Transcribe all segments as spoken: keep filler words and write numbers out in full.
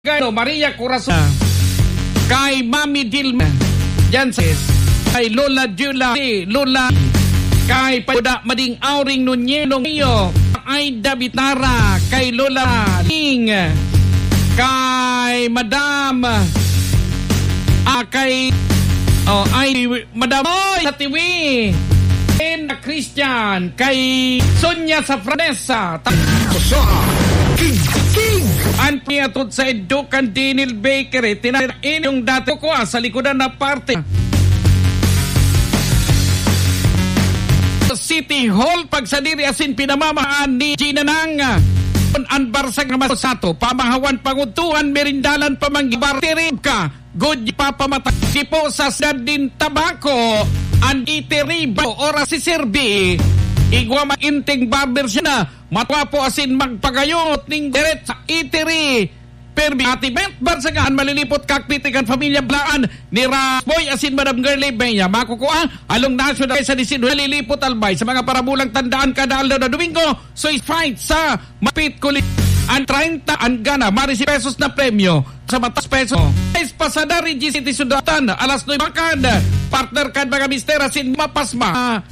kay Maria Corazon, kay Mami Dilma Janses, kay Lola Jula, Lola, kay Pada Mading Auring Nunyenong iyo, Aida Bitara, kay Lola Ling, kay Madam, ah, kay, oh, ay, Madam, oy, sa T V, na Christian, kay Sonia Safranesa, King, King. Ang piyatod sa Educan Dinil Bakery, tinain yung dati ko sa likodan na parte. City Hall, pagsadiri asin pinamamaan ni Gina Nang, anbarsag na masato, pamahawan pangutuhan, merindalan pamanggibar, tirib ka, good papamatag, sipo sa din tabako, ang itiriba, oras si Serbi, igwa mainting barber siya na, matwa po asin magpagayot ning direct sa itiri. Perbi atibet barsagaan malilipot kakpitikan pamilya blaan ni Rasboy asin Madam Girlie Benya. Makukuha along national sa disin malilipot albay sa mga parabulang tandaan kada aldaw na Domingo. So fight sa mapit kulit ang thirty ang gana marisi pesos na premyo sa matas peso. Guys pasada Regis City Sudatan alas nine bakad partner kad mga mister asin mapasma.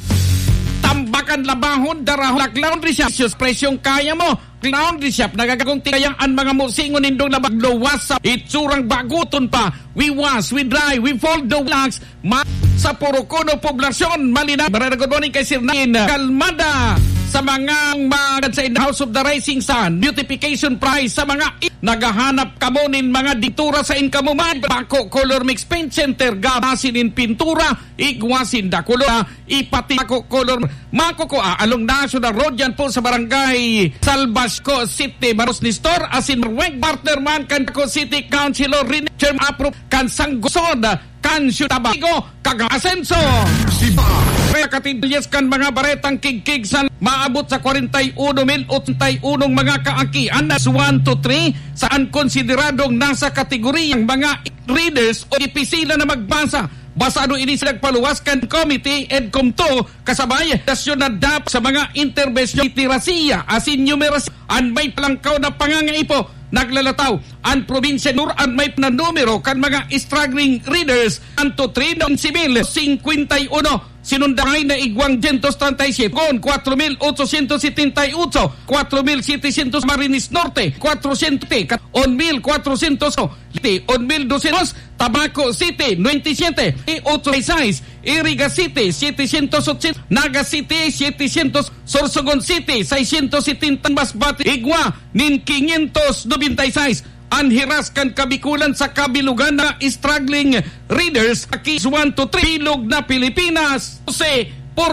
Tambakan labahon darahon laundry shop presyong kaya mo laundry shop nagagagong tikayang ang mga musingon indong na magluwas sa itsurang baguton pa we wash, we dry, we fold the blocks ma sa Purukuno poblasyon malina. Good morning kay Sir Nain kalmada sa mga magad sa House of the Rising Sun beautification prize sa mga nagahanap kamonin mga ditura sa inkamuman bako color mix paint center gabasin in pintura igwasin da color ipati ako color makukuha along national road yan po sa barangay Salvasco City Maros ni Store asin marweg partner man kan ko City Councilor rin chairman approve kan sanggusod kan Tabago kag-asenso siba kaya katindiyas kan mga baretang kigkig sa maabot sa forty-one mil eighty-one mga kaakian na one to three saan konsideradong nasa kategoryang mga readers o ipisila na magbasa. Basado ini sila paluwaskan committee and kumto kasabay dasyon na dap sa mga interbensyon tirasiya asin numerasi an may palangkaw na pangangaipo naglalataw ang probinsya Nur an may na numero kan mga struggling readers an to three mil fifty-one sinundahay na igwang one thirty-seven con four mil eight seventy-eight four mil seven hundred Marinis Norte four hundred one mil four hundred one mil two hundred Tabaco City ninety-seven eighty-six Iriga City seven hundred Naga City seven hundred Sorsogon City six hundred seventy Masbate Igwa nin five ninety-nine anhiras kan kabikulan sa kabilugan na struggling readers akis one to three bilog na Pilipinas Jose por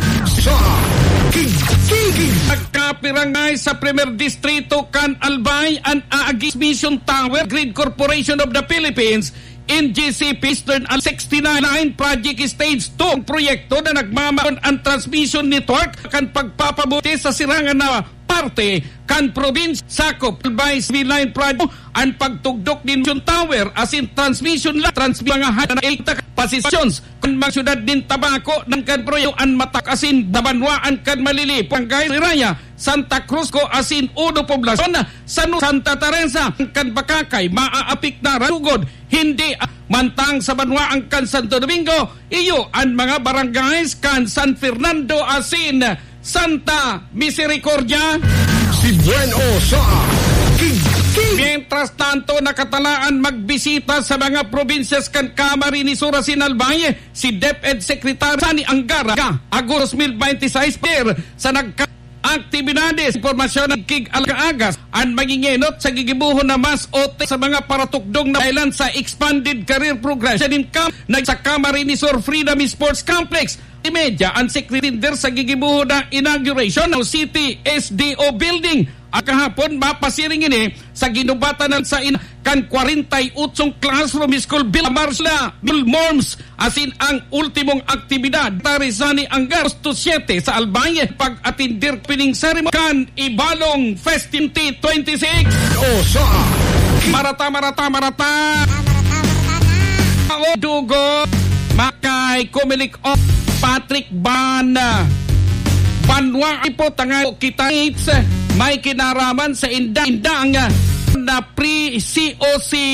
nagkapirangay sa Premier Distrito kan Albay an Aagis Mission Tower Grid Corporation of the Philippines in G C P Eastern sixty-nine Project Stage two proyekto na nagmamaon ang transmission network kan pagpapabuti sa sirangan na parte kan province sakop by Line Project ang pagtugdok din yung tower as in transmission la transmission nga hana na positions kan mga syudad din Tabaco ng kan proyekto ang matakasin dabanwaan kan malili Pangay Raya Santa Cruz ko asin uno poblasyon San Santa Teresa kan Bakakay maaapik na rugod hindi mantang sa banwaan kan Santo Domingo iyo ang mga barangays kan San Fernando asin Santa Misericordia si Bueno sa King, King. Mientras tanto nakatalaan magbisita sa mga provinces kan Camarines Sur asin Albay si DepEd Secretary Sani Angara Agos two thousand twenty-six per sa nagka aktibidades impormasyon ng Kig Alcaagas ang mangingenot sa gigibuhon na mas ote sa mga paratukdong na kailan sa Expanded Career Progression Income na sa Camarines Sur Freedom Sports Complex Imedya ang secretary sa gigibuhon na inauguration ng City S D O Building. At kahapon mapasiring ini sa ginubatan ng sa in kan forty-eight classroom school Bill Marsla Bill Morms asin ang ultimong aktibidad Tarizani Angar seven sa Albay pag-atindir pining ceremony kan Ibalong Festivity twenty-six. Oh, sa Marata marata marata o dugo makay kumilik of Patrick Ban Banwa ipo tanga kita may kinaraman sa inda-indang na pre-C O C